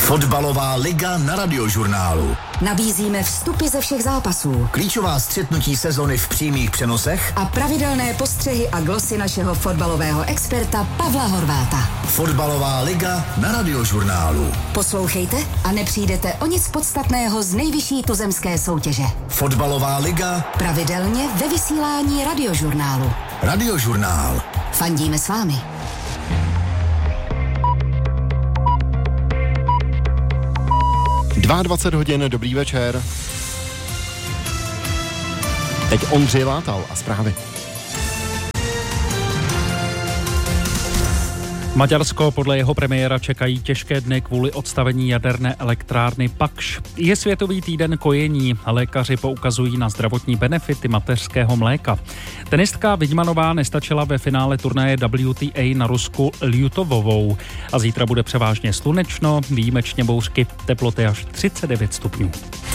Fotbalová liga na Radiožurnálu. Nabízíme vstupy ze všech zápasů, Klíčová střetnutí sezony v přímých přenosech a pravidelné postřehy a glosy našeho fotbalového experta Pavla Horváta. Fotbalová liga na Radiožurnálu. Poslouchejte a nepřijdete o nic podstatného z nejvyšší tuzemské soutěže. Fotbalová liga pravidelně ve vysílání Radiožurnálu. Radiožurnál. Fandíme s vámi. 22 hodin, dobrý večer. Teď Ondřej Látal a zprávy. Maďarsko podle jeho premiéra čekají těžké dny kvůli odstavení jaderné elektrárny Pakš. Je Světový týden kojení a lékaři poukazují na zdravotní benefity mateřského mléka. Tenistka Vidmanová nestačila ve finále turnaje WTA na Rusku Ljutovovou a zítra bude převážně slunečno, výjimečně bouřky, teploty až 39 stupňů.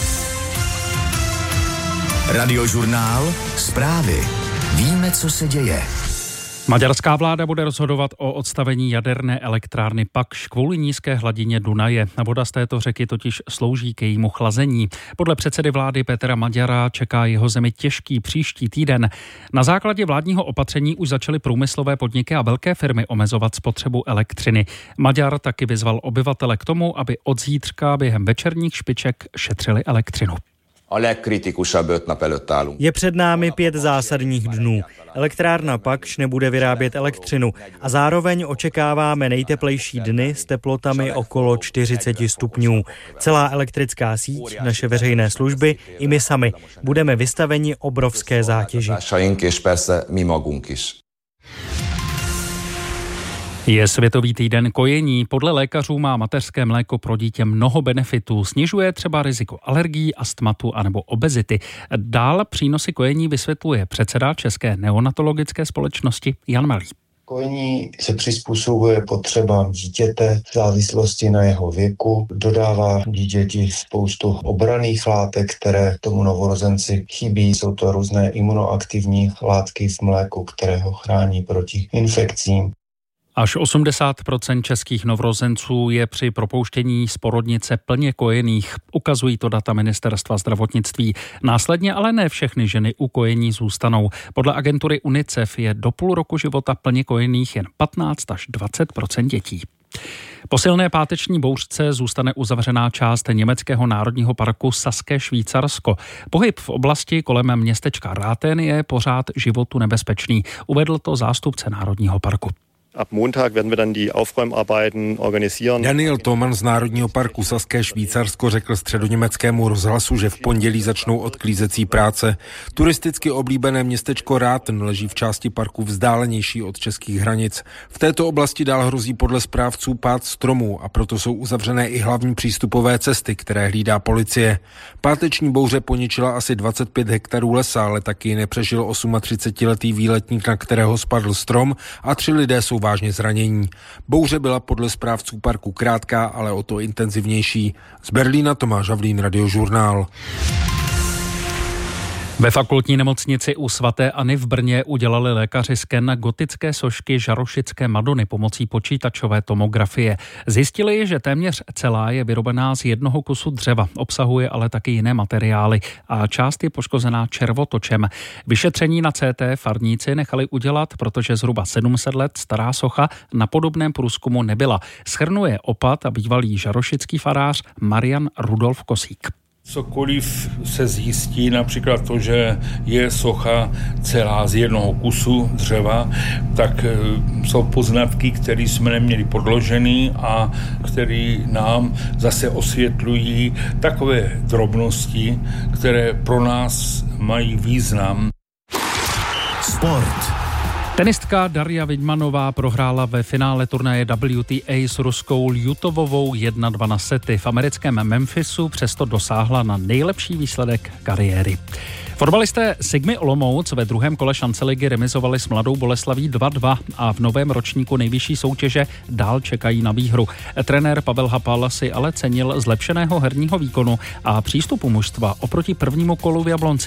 Radiožurnál, zprávy. Víme, co se děje. Maďarská vláda bude rozhodovat o odstavení jaderné elektrárny Pakš kvůli nízké hladině Dunaje. Voda z této řeky totiž slouží k jejímu chlazení. Podle předsedy vlády Petra Maďara čeká jeho zemi těžký příští týden. Na základě vládního opatření už začaly průmyslové podniky a velké firmy omezovat spotřebu elektřiny. Maďar taky vyzval obyvatele k tomu, aby od zítřka během večerních špiček šetřili elektřinu. Je před námi 5 zásadních dnů. Elektrárna Pakš nebude vyrábět elektřinu a zároveň očekáváme nejteplejší dny s teplotami okolo 40 stupňů. Celá elektrická síť, naše veřejné služby i my sami budeme vystaveni obrovské zátěži. Je Světový týden kojení. Podle lékařů má mateřské mléko pro dítě mnoho benefitů. Snižuje třeba riziko alergií, astmatu anebo obezity. Dál přínosy kojení vysvětluje předseda České neonatologické společnosti Jan Malý. Kojení se přizpůsobuje potřebám dítěte v závislosti na jeho věku, dodává dítěti spoustu obranných látek, které tomu novorozenci chybí. Jsou to různé imunoaktivní látky v mléku, které ho chrání proti infekcím. Až 80% českých novorozenců je při propouštění z porodnice plně kojených. Ukazují to data ministerstva zdravotnictví. Následně ale ne všechny ženy u kojení zůstanou. Podle agentury UNICEF je do půl roku života plně kojených jen 15 až 20% dětí. Po silné páteční bouřce zůstane uzavřená část německého národního parku Saské Švýcarsko. Pohyb v oblasti kolem městečka Rathen je pořád životu nebezpečný, uvedl to zástupce národního parku. Ab Montag werden wir dann die Aufräumarbeiten organisieren. Daniel Thoman z Národního parku Saské Švýcarsko řekl středoněmeckému rozhlasu, že v pondělí začnou odklízecí práce. Turisticky oblíbené městečko Rathen leží v části parku vzdálenější od českých hranic. V této oblasti dál hrozí podle správců pád stromů a proto jsou uzavřené i hlavní přístupové cesty, které hlídá policie. Páteční bouře poničila asi 25 hektarů lesa, ale taky nepřežil 38letý výletník, na kterého spadl strom, a 3 lidé jsou vážně zranění. Bouře byla podle správců parku krátká, ale o to intenzivnější. Z Berlína Tomáš Havlín, Radiožurnál. Ve fakultní nemocnici u svaté Anny v Brně udělali lékaři sken gotické sošky Žarošické Madony pomocí počítačové tomografie. Zjistili, že téměř celá je vyrobená z jednoho kusu dřeva, obsahuje ale taky jiné materiály a část je poškozená červotočem. Vyšetření na CT farníci nechali udělat, protože zhruba 700 let stará socha na podobném průzkumu nebyla. Shrnuje opat a bývalý žarošický farář Marian Rudolf Kosík. Cokoliv se zjistí, například to, že je socha celá z jednoho kusu dřeva, tak jsou poznatky, které jsme neměli podložený a které nám zase osvětlují takové drobnosti, které pro nás mají význam. Sport. Tenistka Darja Vidmanová prohrála ve finále turnaje WTA s ruskou Ljutovovou 1-2 na sety. V americkém Memphisu přesto dosáhla na nejlepší výsledek kariéry. Fotbalisté Sigmy Olomouc ve druhém kole šanceligy remizovali s Mladou Boleslaví 2-2 a v novém ročníku nejvyšší soutěže dál čekají na výhru. Trenér Pavel Hapal si ale cenil zlepšeného herního výkonu a přístupu mužstva oproti prvnímu kolu v Jablonci.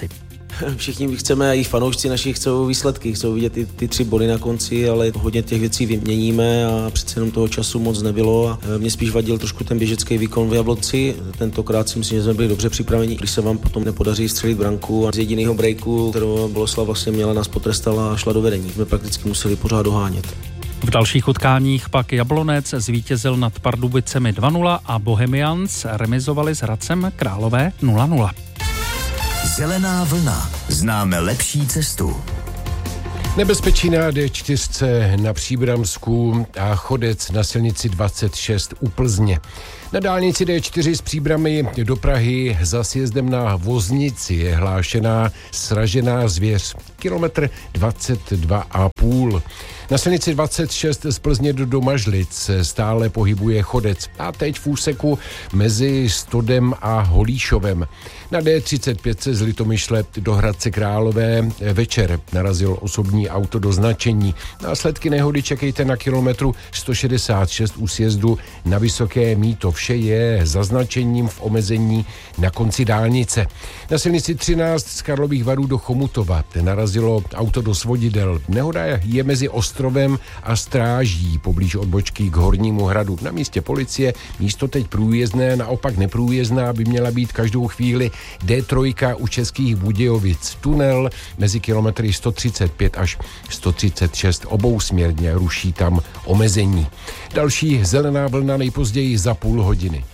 Všichni chceme, i fanoušci naši chcou výsledky, chcou vidět ty 3 body na konci, ale hodně těch věcí vyměníme a přece jenom toho času moc nebylo a mě spíš vadil trošku ten běžecký výkon v Jablonci. Tentokrát si myslím, že jsme byli dobře připraveni, když se vám potom nepodaří střelit branku a z jediného breaku, kterou Boleslav vlastně měla, nás potrestala a šla do vedení. Jsme prakticky museli pořád dohánět. V dalších utkáních pak Jablonec zvítězil nad Pardubicemi 2-0 a Bohemians remizovali s Hradcem Králové 0-0. Zelená vlna. Známe lepší cestu. Nebezpečí na D4 na Příbramsku a chodec na silnici 26 u Plzně. Na dálnici D4 z Příbramy do Prahy za sjezdem na Voznici je hlášená sražená zvěř. Kilometr 22,5. Na silnici 26 z Plzně do Domažlic se stále pohybuje chodec. A teď v úseku mezi Stodem a Holíšovem. Na D35 se z Litomyšle do Hradce Králové večer narazil osobní auto do značení. Následky nehody čekejte na kilometru 166 u sjezdu na Vysoké Mýto. Vše je zaznačením v omezení na konci dálnice. Na silnici 13 z Karlových Varů do Chomutova narazilo auto do svodidel. Nehoda je mezi Ostrovem a Stráží poblíž odbočky k Hornímu Hradu. Na místě policie místo teď průjezdné, naopak neprůjezdná by měla být každou chvíli D3 u Českých Budějovic. Tunel mezi kilometry 135 až 136 obousměrně ruší tam omezení. Další zelená vlna nejpozději za půl hodiny.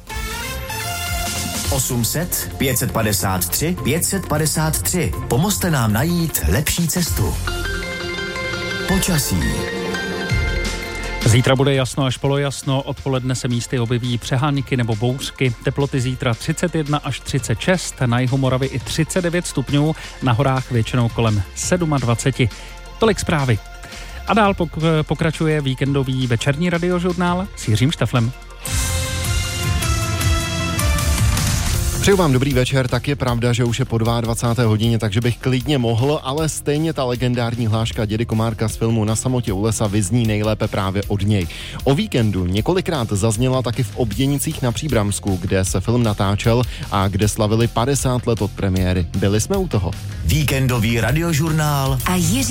800 553 553. Pomozte nám najít lepší cestu. Počasí. Zítra bude jasno až polojasno, odpoledne se místy objeví přehánky nebo bouřky. Teploty zítra 31 až 36, na jihu Moravy i 39 stupňů, na horách většinou kolem 27. Tolik zprávy. A dál pokračuje víkendový večerní radiožurnál s Jiřím Šteflem. Přeju vám dobrý večer, tak je pravda, že už je po 22. hodině, takže bych klidně mohl, ale stejně ta legendární hláška dědy Komárka z filmu Na samotě u lesa vyzní nejlépe právě od něj. O víkendu několikrát zazněla taky v Obděnicích na Příbramsku, kde se film natáčel a kde slavili 50 let od premiéry. Byli jsme u toho. Víkendový radiožurnál a Jiří